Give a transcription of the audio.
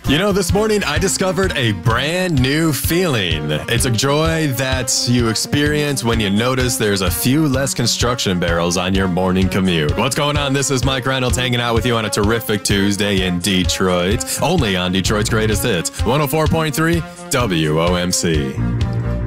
You know, this morning I discovered a brand new feeling. It's a joy that you experience when you notice there's a few less construction barrels on your morning commute. What's going on? This is Mike Reynolds hanging out with you on a terrific Tuesday in Detroit, only on Detroit's Greatest Hits, 104.3 WOMC.